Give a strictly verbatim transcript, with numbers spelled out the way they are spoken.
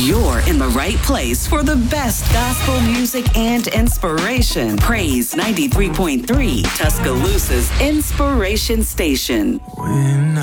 You're in the right place for the best gospel music and inspiration. Praise ninety-three point three, Tuscaloosa's Inspiration Station. When